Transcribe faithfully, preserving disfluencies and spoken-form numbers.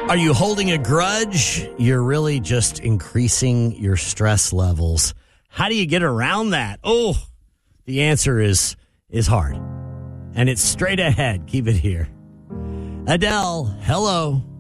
Are you holding a grudge? You're really just increasing your stress levels. How do you get around that? Oh, the answer is is hard. And it's straight ahead. Keep it here. Adele, hello.